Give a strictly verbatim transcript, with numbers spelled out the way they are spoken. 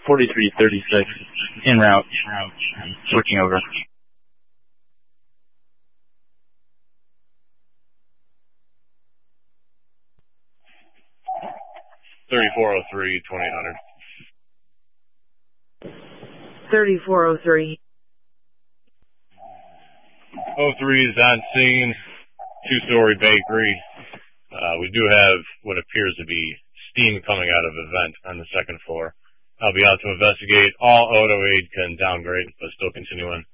forty-three thirty-six, en route, switching over. thirty-four oh three, twenty-eight hundred. thirty-four oh three. oh three is on scene, two-story bakery. Uh, we do have what appears to be steam coming out of the vent on the second floor. I'll be out to investigate. All auto aid can downgrade, but still continuing